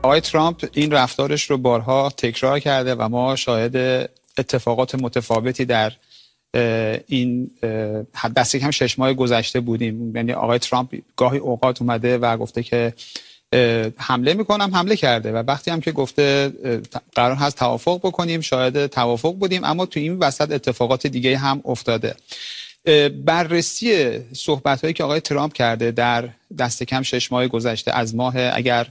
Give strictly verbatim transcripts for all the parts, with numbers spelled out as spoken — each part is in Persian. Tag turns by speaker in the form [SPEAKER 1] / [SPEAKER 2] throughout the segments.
[SPEAKER 1] آقای ترامپ این رفتارش رو بارها تکرار کرده و ما شاهد اتفاقات متفاوتی در این دست کم شش ماه گذشته بودیم. یعنی آقای ترامپ گاهی اوقات اومده و گفته که حمله میکنم، حمله کرده، و وقتی هم که گفته قرار هست توافق بکنیم شاهد توافق بودیم، اما تو این وسط اتفاقات دیگه هم افتاده. بررسی صحبت‌هایی که آقای ترامپ کرده در دست کم شش ماه گذشته از ماه اگر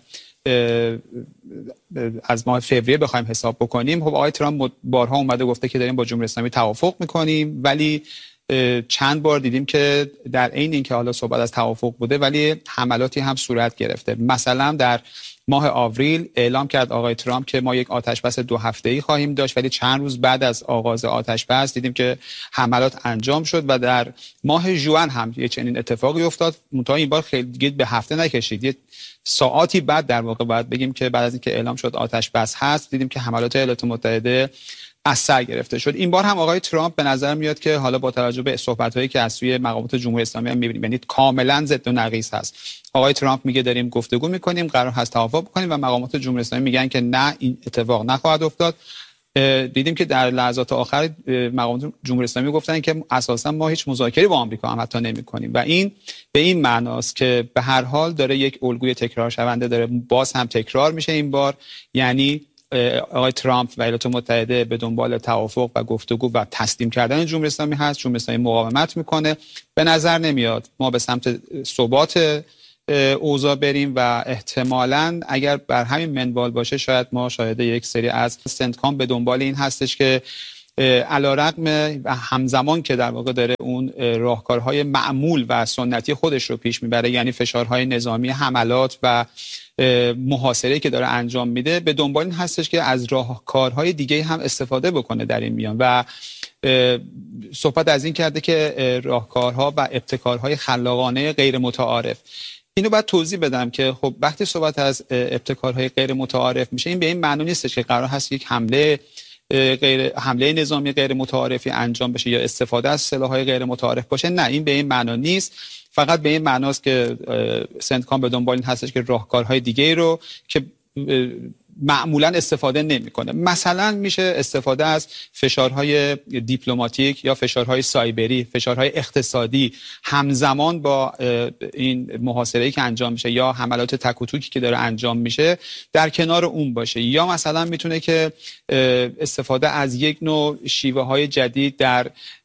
[SPEAKER 1] از ماه فوریه بخوایم حساب بکنیم، خب آقای ترامپ بارها اومده گفته که داریم با جمهوری اسلامی توافق میکنیم، ولی چند بار دیدیم که در عین اینکه حالا صحبت از توافق بوده ولی حملاتی هم صورت گرفته. مثلا در ماه آوریل اعلام کرد آقای ترامپ که ما یک آتشبس دو هفته‌ای خواهیم داشت، ولی چند روز بعد از آغاز آتشبس دیدیم که حملات انجام شد و در ماه ژوئن هم یه چنین اتفاقی افتاد. منتها این بار خیلی دیگه به هفته نکشید، یه ساعاتی بعد در واقع باید بگیم که بعد از اینکه اعلام شد آتشبس هست دیدیم که حملات ایالات متحده از سر گرفته شد. این بار هم آقای ترامپ به نظر میاد که حالا با توجه به صحبت‌هایی که از سوی مقامات جمهوری اسلامی هم می‌بینیم، یعنی کاملا ضد و نقیض هست. آقای ترامپ میگه داریم گفتگو می‌کنیم، قرار هست توافق بکنیم، و مقامات جمهوری اسلامی میگن که نه، این اتفاق نخواهد افتاد. دیدیم که در لحظات آخر مقامات جمهوری اسلامی گفتن که اساسا ما هیچ مذاکره با آمریکا هم حتی نمی‌کنیم، و این به این معناست که به هر حال داره یک الگوی تکرار شونده داره باز هم تکرار میشه این بار. یعنی آقای ترامپ و ایالات متحده به دنبال توافق و گفتگو و تسلیم کردن جمهوری اسلامی هست، جمهوری اسلامی مقاومت میکنه. به نظر نمیاد ما به سمت ثبات اوضاع بریم و احتمالاً اگر بر همین منوال باشه شاید ما شاهد یک سری از سنتکام به دنبال این هستش که علیرغم و همزمان که در واقع داره اون راهکارهای معمول و سنتی خودش رو پیش میبره، یعنی فشارهای نظامی، حملات و محاصره که داره انجام میده، به دنبال این هستش که از راهکارهای دیگه هم استفاده بکنه در این میان و صحبت از این کرده که راهکارها و ابتکارهای خلاقانه غیر متعارف. اینو باید توضیح بدم که خب وقتی صحبت از ابتکارهای غیر متعارف میشه، این به این معنی نیستش که قرار هست یک حمله غیر حمله نظامی غیر متعارفی انجام بشه یا استفاده از سلاح‌های غیر متعارف باشه. نه، این به این معنا نیست. فقط به این معناست که سنتکام به دنبال این هستش که راهکارهای دیگه رو که معمولا استفاده نمیکنه، مثلا میشه استفاده از فشارهای دیپلماتیک یا فشارهای سایبری، فشارهای اقتصادی همزمان با این محاصره‌ای که انجام میشه یا حملات تک و توکی که داره انجام میشه در کنار اون باشه. یا مثلا میتونه که استفاده از یک نوع شیوه های جدید در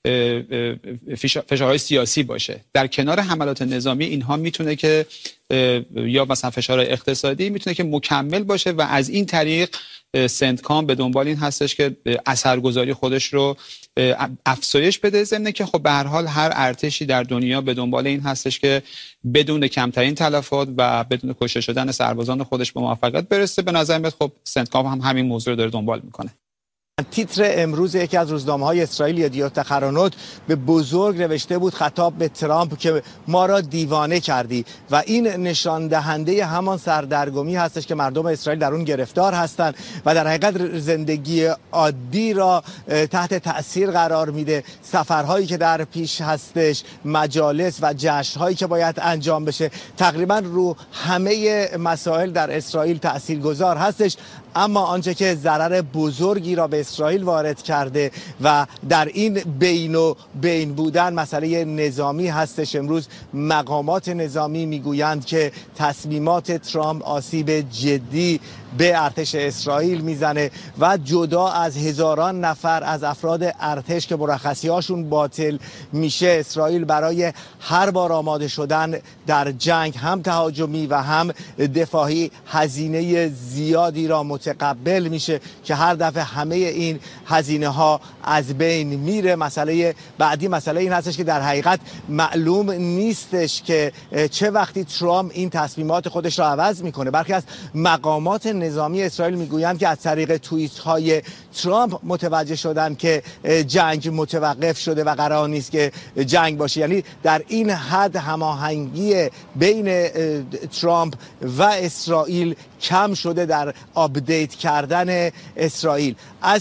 [SPEAKER 1] فشارهای سیاسی باشه در کنار حملات نظامی. اینها میتونه که یا مثلا فشارهای اقتصادی میتونه که مکمل باشه و از این طریق سنتکام به دنبال این هستش که اثرگذاری خودش رو افزایش بده، ضمن که خب به هر حال هر ارتشی در دنیا به دنبال این هستش که بدون کمترین تلفات و بدون کشته شدن سربازان خودش به موفقیت برسه. به نظر میاد خب سنتکام هم همین موضوع رو داره دنبال میکنه.
[SPEAKER 2] تیتر امروز یکی از روزنامه‌های اسرائیل یدیوت احرونوت به بزرگ نوشته بود خطاب به ترامپ که ما را دیوانه کردی، و این نشان دهنده همان سردرگمی هستش که مردم اسرائیل در اون گرفتار هستند و در حقیقت زندگی عادی را تحت تأثیر قرار میده. سفرهایی که در پیش هستش، مجالس و جشن‌هایی که باید انجام بشه، تقریبا رو همه مسائل در اسرائیل تأثیرگذار هستش. اما آنچه که ضرر بزرگی را به اسرائیل وارد کرده و در این بین و بین بودن مسئله نظامی هستش. امروز مقامات نظامی میگویند که تصمیمات ترامپ آسیب جدی به ارتش اسرائیل میزنه و جدا از هزاران نفر از افراد ارتش که مرخصی هاشون باطل میشه، اسرائیل برای هر بار آماده شدن در جنگ هم تهاجمی و هم دفاعی هزینه زیادی را متقبل میشه که هر دفعه همه این هزینه ها از بین میره. مسئله بعدی مسئله این هستش که در حقیقت معلوم نیستش که چه وقتی ترامپ این تصمیمات خودش را عوض میکنه. برخی از مقامات نظامی اسرائیل میگویند که از طریق توییت های ترامپ متوجه شدن که جنگ متوقف شده و قرار نیست که جنگ باشه. یعنی در این حد هماهنگی بین ترامپ و اسرائیل کم شده در آپدیت کردن اسرائیل. از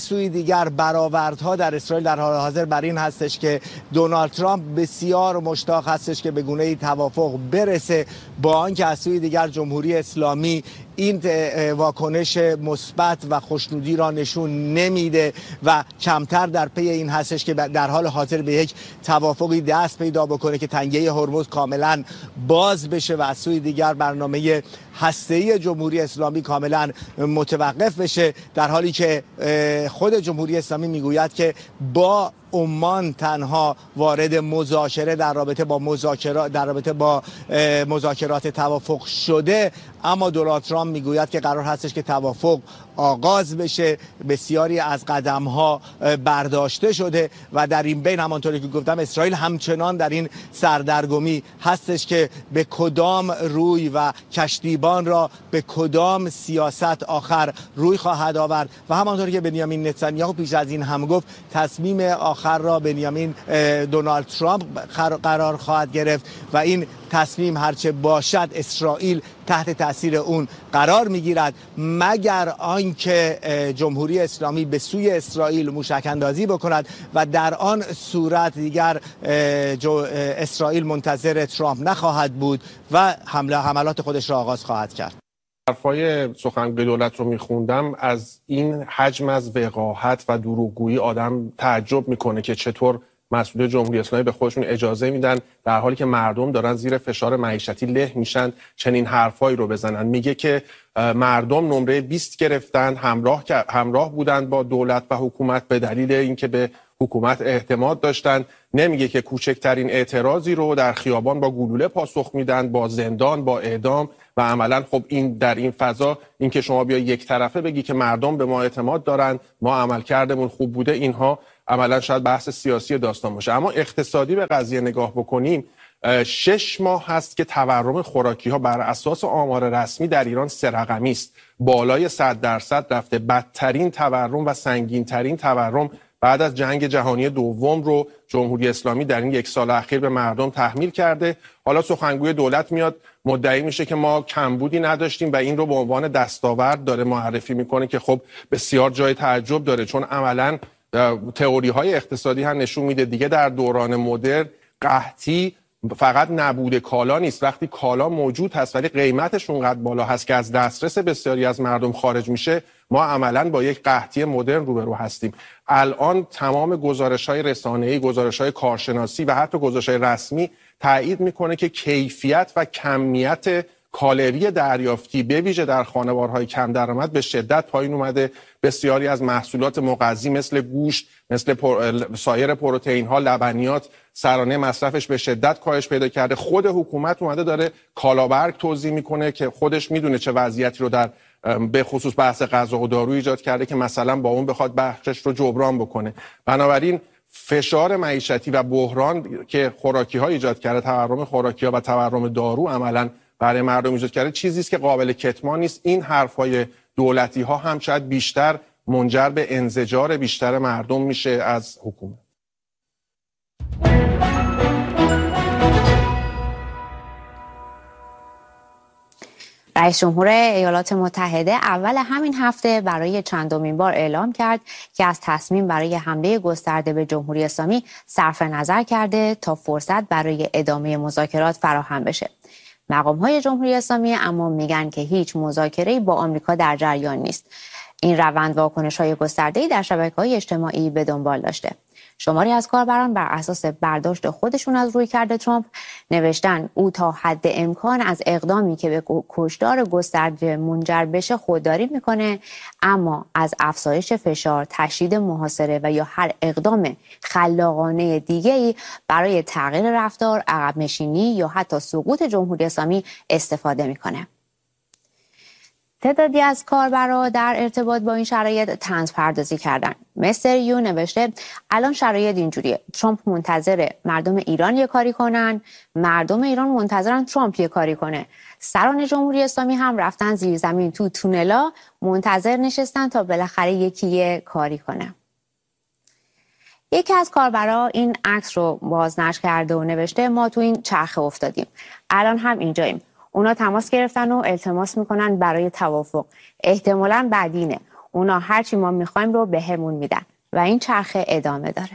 [SPEAKER 2] سوی دیگر برآوردها در اسرائیل در حال حاضر بر این هستش که دونالد ترامپ بسیار مشتاق هستش که به گونه‌ای توافق برسه، با آنکه از سوی دیگر جمهوری اسلامی این واکنش مثبت و خوشنودی را نشون نمیده و کمتر در پی این هستش که در حال حاضر به یک توافقی دست پیدا بکنه که تنگه هرمز کاملا باز بشه و از سوی دیگر برنامه هسته‌ای جمهوری اسلامی کاملا متوقف بشه، در حالی که خود جمهوری اسلامی میگوید که با عمان تنها وارد مذاکره در رابطه با مذاکرات در رابطه با مذاکرات توافق شده، اما دونالد ترامپ میگوید که قرار هستش که توافق آغاز بشه. بسیاری از قدم‌ها برداشته شده و در این بین همانطوری که گفتم اسرائیل همچنان در این سردرگمی هستش که به کدام روی و کشتیبان را به کدام سیاست آخر روی خواهد آورد و همانطوری که بنیامین نتانیاهو پیش از این هم گفت تصمیم آخر را بنیامین دونالد ترامپ قرار خواهد گرفت و این تصمیم هرچه باشد اسرائیل تحت تاثیر اون قرار میگیرد، مگر آنکه جمهوری اسلامی به سوی اسرائیل موشک اندازی بکند و در آن صورت دیگر اسرائیل منتظر ترامپ نخواهد بود و حمله حملات خودش را آغاز خواهد کرد.
[SPEAKER 3] حرفای سخنگوی دولت رو میخوندم، از این حجم از وقاحت و دروغگویی آدم تعجب میکنه که چطور مسئول جمهوری اسلامی به خودشون اجازه میدن در حالی که مردم دارن زیر فشار معیشتی له میشن چنین حرفایی رو بزنن. میگه که مردم نمره بیست گرفتن، همراه همراه بودن با دولت و حکومت به دلیل اینکه به حکومت اعتماد داشتن. نمیگه که کوچکترین اعتراضی رو در خیابان با گلوله پاسخ میدن، با زندان، با اعدام و عملا خب این در این فضا اینکه شما بیا یک طرفه بگی که مردم به ما اعتماد دارن، ما عملکردمون خوب بوده، اینها عملا شاید بحث سیاسی داستان باشه. اما اقتصادی به قضیه نگاه بکنیم، شش ماه هست که تورم خوراکی ها بر اساس آمار رسمی در ایران سه رقمی است، بالای صد درصد رفته. بدترین تورم و سنگین ترین تورم بعد از جنگ جهانی دوم رو جمهوری اسلامی در این یک سال اخیر به مردم تحمیل کرده. حالا سخنگوی دولت میاد مدعی میشه که ما کمبودی نداشتیم و این رو به عنوان دستاورد داره معرفی میکنه که خب بسیار جای تعجب داره، چون عملاً تئوری های اقتصادی هم نشون میده دیگه در دوران مدرن قحطی فقط نبود کالا نیست. وقتی کالا موجود هست ولی قیمتش اونقدر بالا هست که از دسترس بسیاری از مردم خارج میشه، ما عملاً با یک قحطی مدرن روبرو هستیم. الان تمام گزارش‌های رسانه‌ای، گزارش‌های کارشناسی و حتی گزارش‌های رسمی تایید میکنه که کیفیت و کمیت کالری دریافتی به ویژه در خانوارهای کم درآمد به شدت پایین اومده. بسیاری از محصولات مغذی مثل گوشت، مثل پر... سایر پروتئین ها، لبنیات، سرانه مصرفش به شدت کاهش پیدا کرده. خود حکومت اومده داره کالابرگ توزیع میکنه که خودش میدونه چه وضعیتی رو در به خصوص بحث غذا و دارو ایجاد کرده که مثلا با اون بخواد بخشش رو جبران بکنه. بنابراین فشار معیشتی و بحران که خوراکی ها ایجاد کرده، تورم خوراکی ها و تورم دارو عملاً برای مردم ایجاد کرده، چیزی است که قابل کتمان نیست. این حرفای دولتی ها هم شاید بیشتر منجر به انزجار بیشتر مردم میشه از حکومت.
[SPEAKER 4] رئیس جمهور ایالات متحده اول همین هفته برای چندمین بار اعلام کرد که از تصمیم برای حمله گسترده به جمهوری اسلامی صرف نظر کرده تا فرصت برای ادامه مذاکرات فراهم بشه. مقام‌های جمهوری اسلامی اما میگن که هیچ مذاکره‌ای با آمریکا در جریان نیست. این روند واکنش‌های گسترده‌ای در شبکه‌های اجتماعی به دنبال داشته. شماری از کاربران بر اساس برداشت خودشون از رویکرد ترامپ نوشتن او تا حد امکان از اقدامی که به کشتار گسترده منجر بشه خودداری میکنه، اما از افزایش فشار، تشدید محاصره و یا هر اقدام خلاقانه دیگه‌ای برای تغییر رفتار، عقب نشینی یا حتی سقوط جمهوری اسلامی استفاده میکنه. تعدادی از کاربرا در ارتباط با این شرایط طنز پردازی کردن. مستر یو نوشته الان شرایط اینجوریه، ترامپ منتظر مردم ایران یه کاری کنن، مردم ایران منتظرن ترامپ یه کاری کنه. سران جمهوری اسلامی هم رفتن زیر زمین تو تونلا، منتظر نشستن تا بالاخره یکی یه کاری کنه. یکی از کاربرا این عکس رو بازنشر کرده و نوشته ما تو این چرخه افتادیم، الان هم اینجاییم. اونا تماس گرفتن و التماس میکنن برای توافق. احتمالاً بعدینه. اونا هرچی ما میخوایم رو بهمون میدن و این چرخه ادامه داره.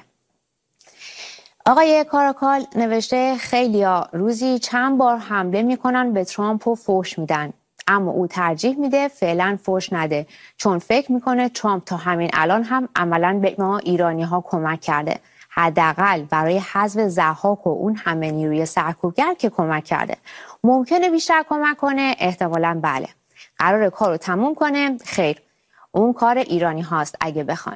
[SPEAKER 4] آقای کاراکال نوشته خیلیا روزی چند بار حمله میکنن به ترامپ و فحش میدن، اما او ترجیح میده فعلا فحش نده چون فکر میکنه ترامپ تا همین الان هم عملاً به ما ایرانی ها کمک کرده، حداقل برای حذف ضحاک و اون همه نیروی سرکوبگر که کمک کرده. ممکنه بیشتر کمک کنه؟ احتمالاً بله. قراره کارو تموم کنه؟ خیر، اون کار ایرانی هاست اگه بخوان.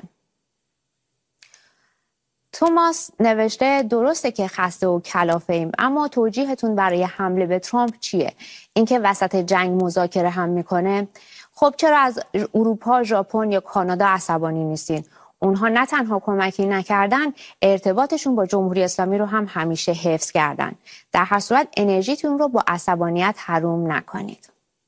[SPEAKER 4] توماس نوشته درسته که خسته و کلافه ایم، اما توجیهتون برای حمله به ترامپ چیه؟ اینکه وسط جنگ مذاکره هم میکنه؟ خب چرا از اروپا، ژاپن یا کانادا عصبانی نیستین؟ اونها نه تنها کمکی نکردن، ارتباطشون با جمهوری اسلامی رو هم همیشه حفظ کردن. در هر صورت انرژیتون رو با عصبانیت حروم نکنید.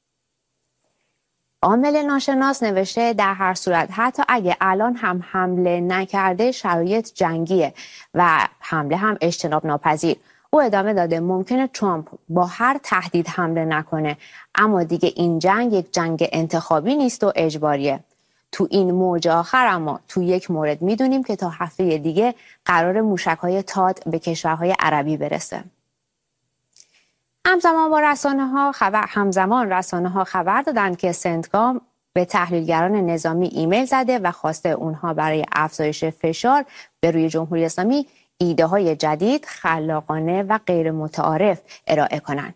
[SPEAKER 4] عامل ناشناس نوشته در هر صورت حتی اگه الان هم حمله نکرده شرایط جنگیه و حمله هم اجتناب ناپذیر. او ادامه داده ممکنه ترامپ با هر تهدید حمله نکنه، اما دیگه این جنگ یک جنگ انتخابی نیست و اجباریه. تو این موج آخر اما تو یک مورد میدونیم که تا هفته دیگه قرار موشک‌های تاد به کشورهای عربی برسه. همزمان با رسانه ها خبر همزمان رسانه ها خبر دادن که سنتکام به تحلیلگران نظامی ایمیل زده و خواسته اونها برای افزایش فشار به روی جمهوری اسلامی ایده های جدید، خلاقانه و غیر متعارف ارائه کنند.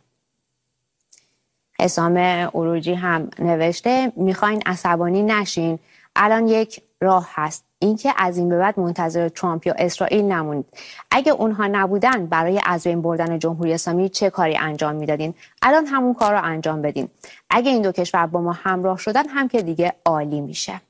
[SPEAKER 4] حسام عروجی هم نوشته میخواین عصبانی نشین، الان یک راه هست، اینکه از این به بعد منتظر ترامپ یا اسرائیل نمونید. اگه اونها نبودن برای از بین بردن جمهوری اسلامی چه کاری انجام میدادین؟ الان همون کار رو انجام بدین. اگه این دو کشور با ما همراه شدن هم که دیگه عالی میشه.